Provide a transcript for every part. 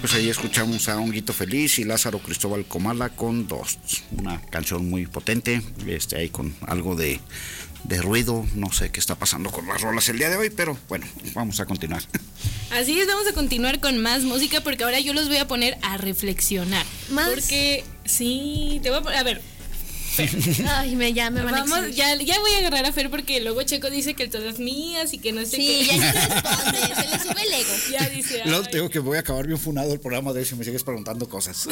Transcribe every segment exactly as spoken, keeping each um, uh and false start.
pues ahí escuchamos a Honguito Feliz y Lázaro Cristóbal Comala con Dos, una canción muy potente, este, ahí con algo de, de ruido, no sé qué está pasando con las rolas el día de hoy, pero bueno, vamos a continuar. Así es, vamos a continuar con más música porque ahora yo los voy a poner a reflexionar. ¿Más? Porque, sí, te voy a poner, a ver... Ay, me, ya me van Vamos, a exhibir. ya, ya voy a agarrar a Fer porque luego Checo dice que todas mías y que no sé Sí, qué. ya no responde, se le sube el ego. Ya dice. Luego ay. tengo que voy a acabar bien funado el programa de hoy si me sigues preguntando cosas.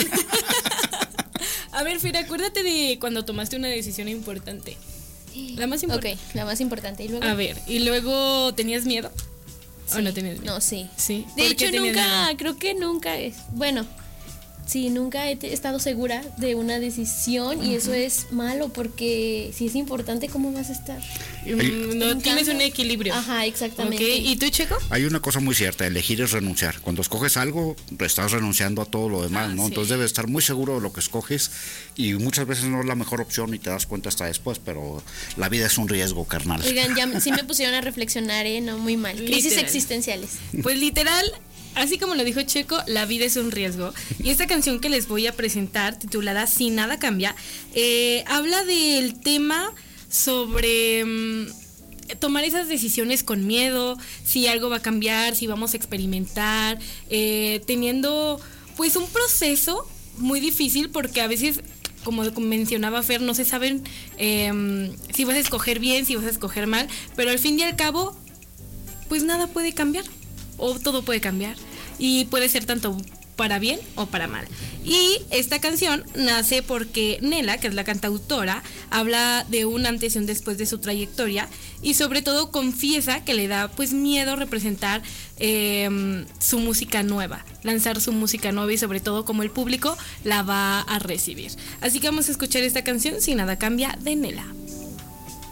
A ver, Fer, acuérdate de cuando tomaste una decisión importante. La más importante. Ok, la más importante. ¿Y luego? A ver, ¿y luego tenías miedo? Sí. ¿O no tenías miedo? No, sí. Sí. De ¿Por qué hecho, tenías nunca, miedo? creo que nunca es. Bueno, sí, nunca he te- estado segura de una decisión y eso es malo porque si es importante, ¿cómo vas a estar? Mm, No En tienes cambio- un equilibrio. Ajá, exactamente. Ok, ¿y tú, Checo? Hay una cosa muy cierta, elegir es renunciar. Cuando escoges algo, estás renunciando a todo lo demás, Ah, ¿no? sí. Entonces debes estar muy seguro de lo que escoges y muchas veces no es la mejor opción y te das cuenta hasta después, pero la vida es un riesgo, carnal. Oigan, ya sí me pusieron a reflexionar, ¿eh? No, muy mal. Crisis Literal. existenciales. Pues literal, así como lo dijo Checo, la vida es un riesgo. Y esta canción que les voy a presentar, titulada Si Nada Cambia, eh, habla del tema sobre mm, tomar esas decisiones con miedo, si algo va a cambiar, si vamos a experimentar, eh, teniendo pues un proceso muy difícil porque a veces, como mencionaba Fer, no se saben eh, si vas a escoger bien, si vas a escoger mal, pero al fin y al cabo, pues nada puede cambiar o todo puede cambiar y puede ser tanto para bien o para mal. Y esta canción nace porque Nela, que es la cantautora, habla de un antes y un después de su trayectoria y sobre todo confiesa que le da pues miedo representar eh, su música nueva, lanzar su música nueva y sobre todo cómo el público la va a recibir. Así que vamos a escuchar esta canción Si Nada Cambia de Nela.